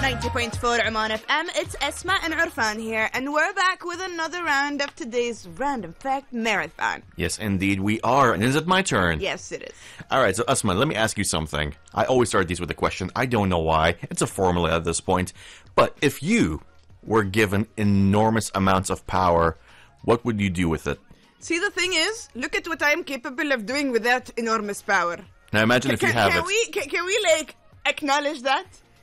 90.4 Oman FM. It's Esma and Urfan here, and we're back with another round of today's Random Fact Marathon. Yes, indeed we are. And is it my turn? Yes, it is. All right, so Esma, let me ask you something. I always start these with a question. I don't know why. It's a formula at this point. But if you were given enormous amounts of power, what would you do with it? See, the thing is, look at what I'm capable of doing with that enormous power. Now imagine if you have it. Can we, like, acknowledge that?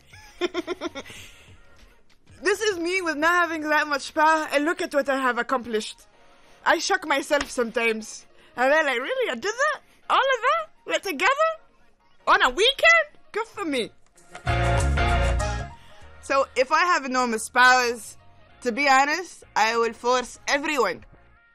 This is me with not having that much power, and look at what I have accomplished. I shock myself sometimes. And then, like, really, I did that? All of that? We're together? On a weekend? Good for me. So, if I have enormous powers, to be honest, I will force everyone.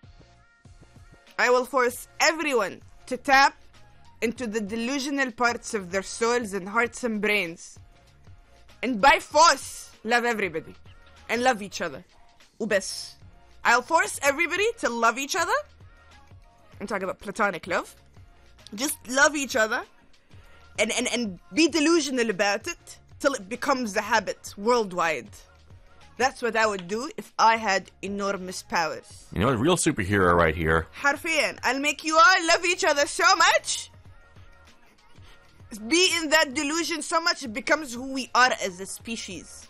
To tap into the delusional parts of their souls and hearts and brains. And by force, love everybody. And love each other. Ubes. I'll force everybody to love each other. I'm talking about platonic love. Just love each other. And be delusional about it till it becomes a habit worldwide. That's what I would do if I had enormous powers. You know, a real superhero right here. Harfiyan, I'll make you all love each other so much. Be in that delusion so much it becomes who we are as a species.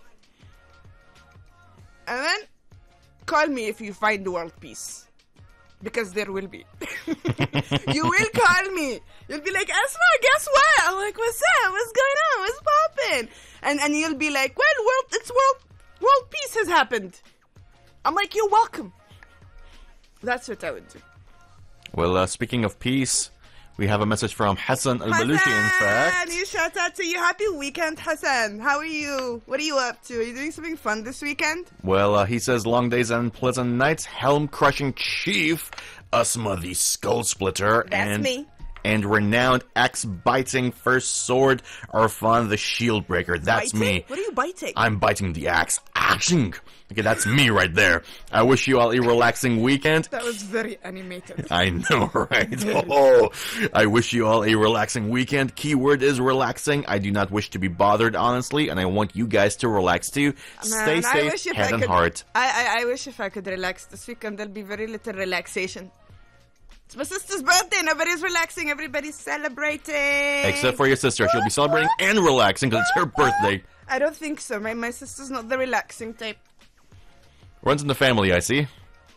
And then, call me if you find world peace. Because there will be. You will call me. You'll be like, Esma, guess what? I'm like, what's up? What's going on? What's poppin'? And you'll be like, well, world peace has happened. I'm like, you're welcome. That's what I would do. Well, speaking of peace, we have a message from Hassan Al-Baluchi, in fact. You shout out to you. Happy weekend, Hassan. How are you? What are you up to? Are you doing something fun this weekend? Well, he says, long days and pleasant nights, helm-crushing chief, Asma the Skull Splitter. That's me. And renowned axe-biting first sword, Arfan the Shield Breaker. That's biting? me. What are you biting? I'm biting the axe. Action! Okay, that's me right there. I wish you all a relaxing weekend. That was very animated. I know, right? Oh, I wish you all a relaxing weekend. Keyword is relaxing. I do not wish to be bothered, honestly, and I want you guys to relax too. Stay safe, head and heart. I wish if I could relax this weekend, there'll be very little relaxation. It's my sister's birthday. Nobody's relaxing. Everybody's celebrating. Except for your sister. She'll be celebrating and relaxing because it's her birthday. I don't think so. My sister's not the relaxing type. Runs in the family, I see.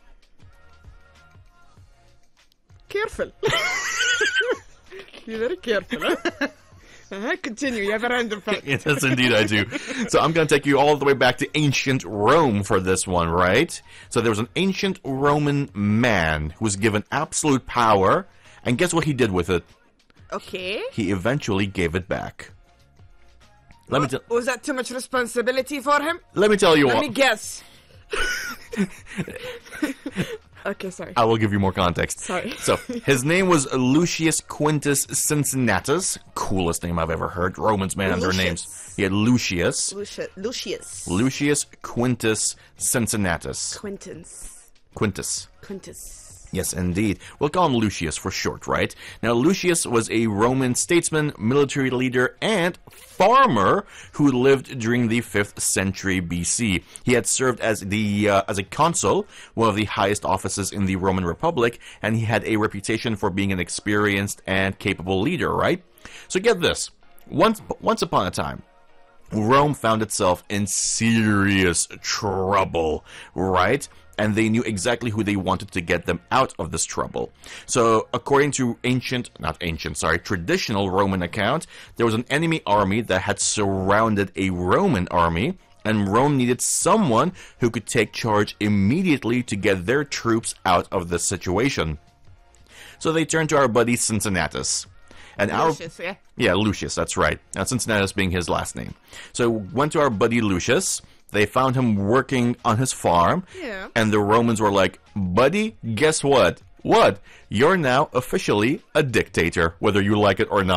Careful. Be very careful, huh? Continue. You have a random fact. Yes, indeed I do. So I'm going to take you all the way back to ancient Rome for this one, right? So there was an ancient Roman man who was given absolute power, and guess what he did with it? Okay. He eventually gave it back. Was that too much responsibility for him? Let me tell you what. Let me guess. Okay, sorry. I will give you more context. Sorry. So, his name was Lucius Quintus Cincinnatus. Coolest name I've ever heard. Romans, man, their names. He had Lucius. Lucius Quintus Cincinnatus. Quintus. Yes, indeed. We'll call him Lucius for short, right? Now, Lucius was a Roman statesman, military leader, and farmer who lived during the 5th century BC. He had served as a consul, one of the highest offices in the Roman Republic, and he had a reputation for being an experienced and capable leader, right? So get this. Once upon a time, Rome found itself in serious trouble, right? And they knew exactly who they wanted to get them out of this trouble. So, according to traditional Roman account, there was an enemy army that had surrounded a Roman army, and Rome needed someone who could take charge immediately to get their troops out of this situation. So they turned to our buddy Cincinnatus. And Lucius, yeah? Yeah, Lucius, that's right. Now, Cincinnatus being his last name. So, went to our buddy Lucius. They found him working on his farm. Yeah. And the Romans were like, buddy, guess what? What? You're now officially a dictator, whether you like it or not.